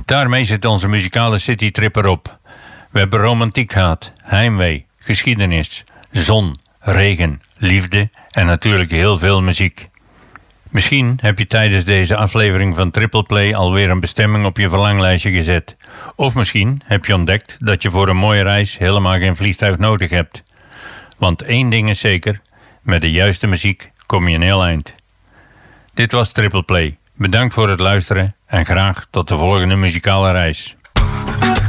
Daarmee zit onze muzikale citytrip erop. We hebben romantiek gehad, heimwee, geschiedenis, zon, regen, liefde en natuurlijk heel veel muziek. Misschien heb je tijdens deze aflevering van Triple Play alweer een bestemming op je verlanglijstje gezet. Of misschien heb je ontdekt dat je voor een mooie reis helemaal geen vliegtuig nodig hebt. Want één ding is zeker, met de juiste muziek kom je een heel eind. Dit was Triple Play. Bedankt voor het luisteren en graag tot de volgende muzikale reis.